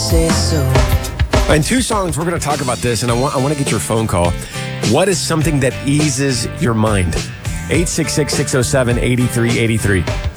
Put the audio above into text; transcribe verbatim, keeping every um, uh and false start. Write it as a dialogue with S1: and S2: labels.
S1: say so.
S2: In two songs, we're going to talk about this, and I want I want to get your phone call. What is something that eases your mind? eight six six, six oh seven, eight three eight three.